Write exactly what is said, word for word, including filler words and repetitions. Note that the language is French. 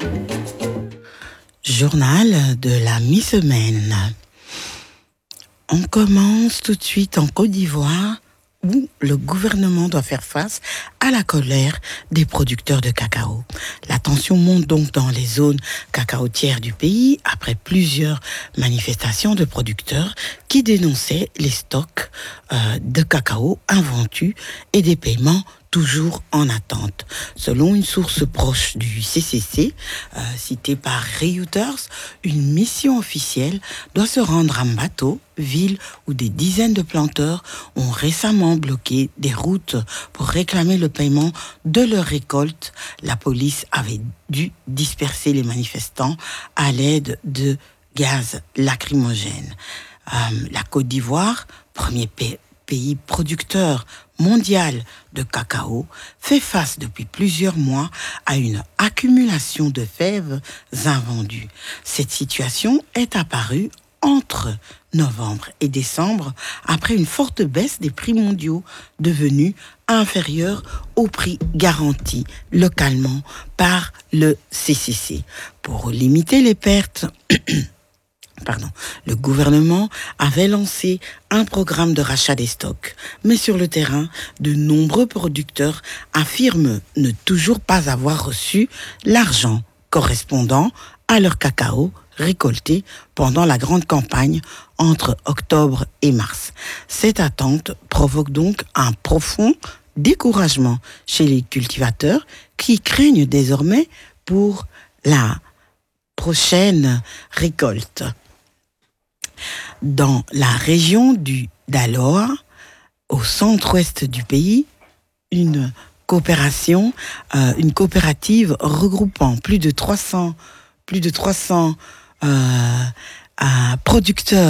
Journal de la mi-semaine. On commence tout de suite en Côte d'Ivoire où le gouvernement doit faire face à la colère des producteurs de cacao. La tension monte donc dans les zones cacaotières du pays après plusieurs manifestations de producteurs qui dénonçaient les stocks euh, de cacao invendus et des paiements toujours en attente. Selon une source proche du C C C, euh, citée par Reuters, une mission officielle doit se rendre à Mbato, ville où des dizaines de planteurs ont récemment bloqué des routes pour réclamer le paiement de leur récolte. La police avait dû disperser les manifestants à l'aide de gaz lacrymogène. Euh, la Côte d'Ivoire, premier pays pays producteur mondial de cacao, fait face depuis plusieurs mois à une accumulation de fèves invendues. Cette situation est apparue entre novembre et décembre après une forte baisse des prix mondiaux devenus inférieurs aux prix garantis localement par le C C C. Pour limiter les pertes, Pardon. Le gouvernement avait lancé un programme de rachat des stocks. Mais sur le terrain, de nombreux producteurs affirment ne toujours pas avoir reçu l'argent correspondant à leur cacao récolté pendant la grande campagne entre octobre et mars. Cette attente provoque donc un profond découragement chez les cultivateurs qui craignent désormais pour la prochaine récolte. Dans la région du Daloa, au centre-ouest du pays, une coopération, euh, une coopérative regroupant plus de trois cents, plus de trois cents euh, euh, producteurs